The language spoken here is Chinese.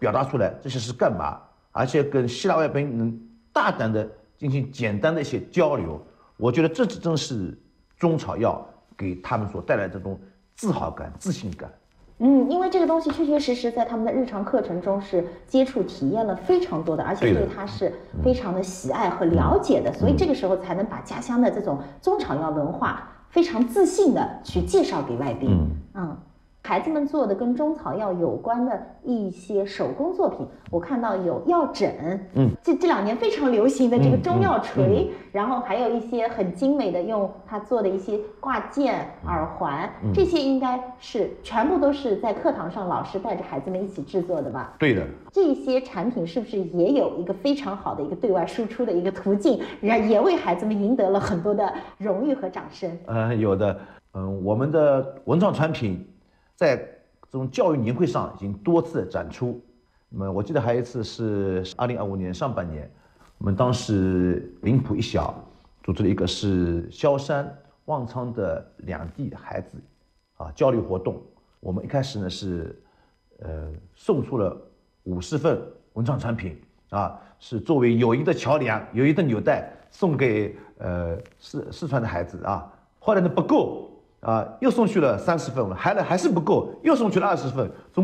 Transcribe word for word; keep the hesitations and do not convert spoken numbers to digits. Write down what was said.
表达出来这些是干嘛，而且跟希腊外宾能大胆的进行简单的一些交流，我觉得这正是中草药给他们所带来的这种自豪感、自信感。 嗯，因为这个东西确确实实在他们的日常课程中是接触体验了非常多的，而且对它是非常的喜爱和了解的，所以这个时候才能把家乡的这种中草药文化非常自信的去介绍给外宾。嗯嗯。孩子们做的跟中草药有关的一些手工作品，我看到有药枕，嗯，这这两年非常流行的这个中药锤，嗯嗯嗯、然后还有一些很精美的用它做的一些挂件、耳环，嗯、这些应该是全部都是在课堂上老师带着孩子们一起制作的吧？ 对的。 这些产品是不是也有一个非常好的一个对外输出的一个途径，然也为孩子们赢得了很多的荣誉和掌声？ 呃，有的，嗯、呃，我们的文创产品。在这种教育年会上已经多次展出，那么我记得还有一次是二零二五年上半年，我们当时灵浦一小组织了一个是萧山、望昌的两地孩子啊交流活动。我们一开始呢是呃送出了五十份文创产品啊，是作为友谊的桥梁、友谊的纽带送给呃四四川的孩子啊。后来呢不够。啊，又送去了三十份，还还是不够，又送去了二十份。